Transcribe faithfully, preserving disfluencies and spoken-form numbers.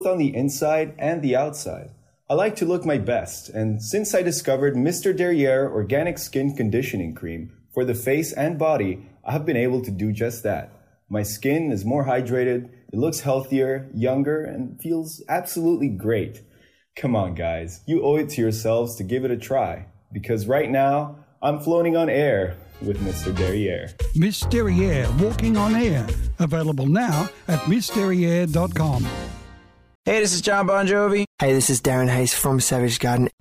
on the inside and the outside. I like to look my best, and since I discovered Mister Derriere Organic Skin Conditioning Cream for the face and body, I have been able to do just that. My skin is more hydrated, it looks healthier, younger, and feels absolutely great. Come on, guys, you owe it to yourselves to give it a try, because right now, I'm floating on air with Mister Derriere. Miss Derriere Walking on Air, available now at miss derriere dot com. Hey, this is John Bon Jovi. Hey, this is Darren Hayes from Savage Garden.